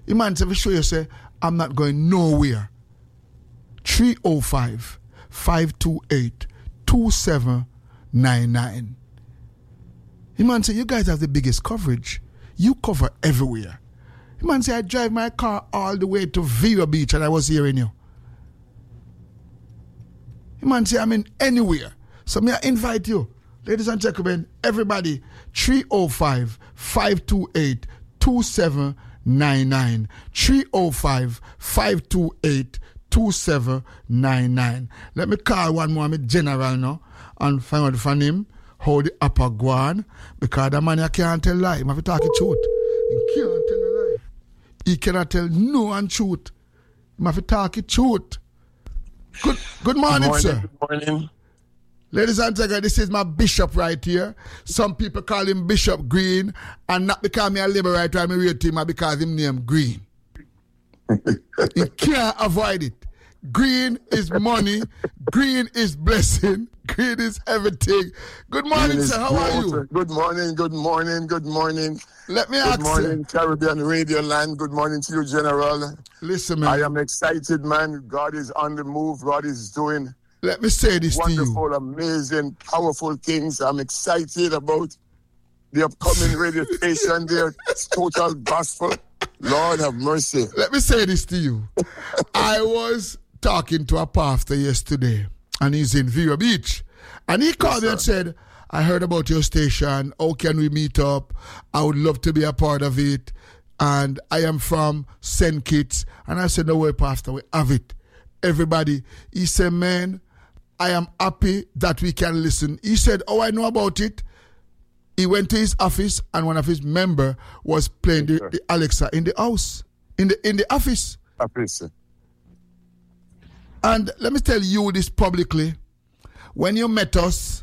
The man said, show you, say, I'm not going nowhere. 305-528-2799. The man said, you guys have the biggest coverage. You cover everywhere. The man said, I drive my car all the way to Vero Beach and I was hearing you. The man said, I'm in anywhere. So may I invite you, ladies and gentlemen, everybody, 305-528-2799. 305-528-2799. Let me call one more, general now, and find out from him how the upper go on, because the man can't tell lie. He have to talk the truth. He can't tell a lie. He cannot tell no untruth. He have to talk the truth. Good morning, sir. Good morning. Ladies and gentlemen, this is my bishop right here. Some people call him Bishop Green, and not because I'm a liberal right, I'm rate him, but because him name Green. You can't avoid it. Green is money. Green is blessing. Green is everything. Good morning, sir. How are you? Good morning, good morning, good morning. Let me ask you. Good morning, Caribbean Radio Land. Good morning to you, General. Listen, man. I am excited, man. God is on the move. God is doing Let me say this to you. wonderful, amazing, powerful things. I'm excited about the upcoming radio station there. It's total gospel. Lord have mercy. Let me say this to you. I was talking to a pastor yesterday, and he's in Vero Beach. And he called me and said, I heard about your station. How can we meet up? I would love to be a part of it. And I am from St. Kitts. And I said, no way, Pastor, we have it. Everybody. He said, man, I am happy that we can listen. He said, oh, I know about it. He went to his office, and one of his members was playing the Alexa in the house, in the office. And let me tell you this publicly. When you met us,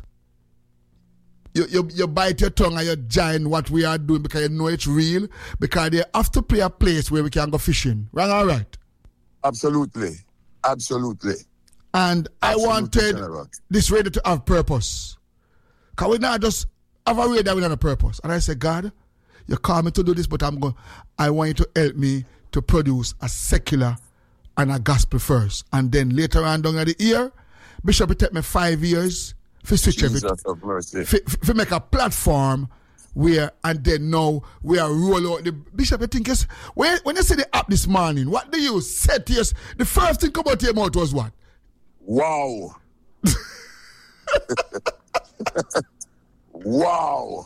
you bite your tongue and you join what we are doing because you know it's real, because they have to play a place where we can go fishing. Right or right? Absolutely. Absolutely. And I wanted this radio to have purpose. Because we not just have a radio without a purpose. And I said, God, you call me to do this, but I want you to help me to produce a secular and a gospel first. And then later on down the year, Bishop, it take me 5 years to switch everything. To make a platform where, and then now we are roll out the Bishop. I think when you see the app this morning, what do you say to us? The first thing come out of your mouth was what? Wow. Wow.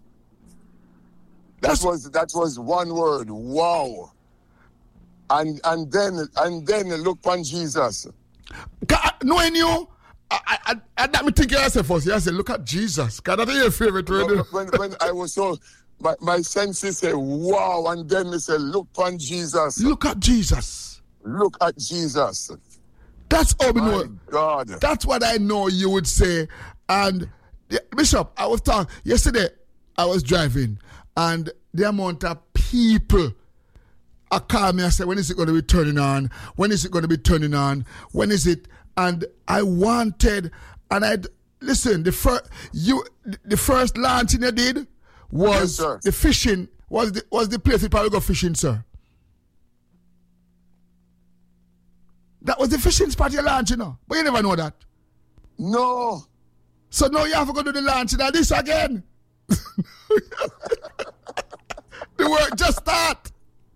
That was one word. Wow. And then look on Jesus. God, knowing you, I let me think of yourself first. I said, look at Jesus. God, that's your favorite word. When I was so, my senses say, wow, and then they say, look on Jesus. Look at Jesus. Look at Jesus. That's all we know. God. That's what I know you would say. And Bishop, I was talking yesterday. I was driving, and the amount of people call me and say, when is it going to be turning on? When is it going to be turning on? When is it? And I wanted, and listen. The first launching you did was the fishing. Was the place you probably go fishing, sir? That was the fishing spot you launched, you know. But you never know that. No. So now you have to go do the launching of this again. The work just start.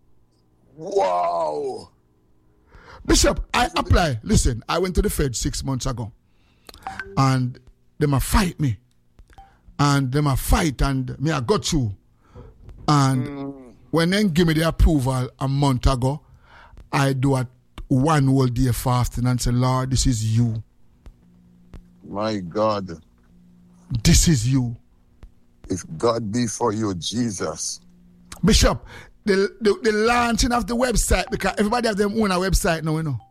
Wow. Bishop, I apply. Listen, I went to the Fed 6 months ago. And they might fight me. And they might fight, and me I got through. And when they give me the approval a month ago, I do a 1 whole day fasting and say, Lord, this is you. My God. This is you. If God be for you, Jesus. Bishop, the launching of the website, because everybody has their own website now, you know.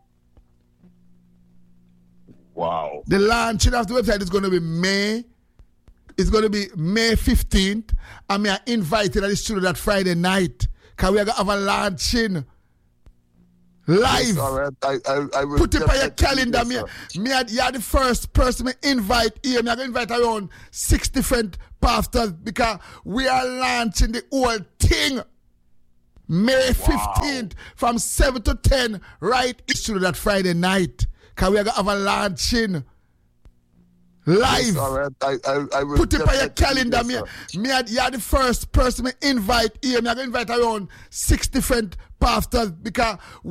Wow. The launching of the website is going to be May. It's going to be May 15th. And me are invited at the studio that Friday night. Because we are going to have a launching live. Yes, all right. I will put it on your calendar. You are the first person to invite here. I'm going to invite around 6 different pastors because we are launching the whole thing. May 15th from 7 to 10 right into that Friday night. Because we are going to have a launching live. Yes, all right. I will put it on your definitely calendar. do this, You are the first person to invite here. I'm going to invite around 6 different pastors because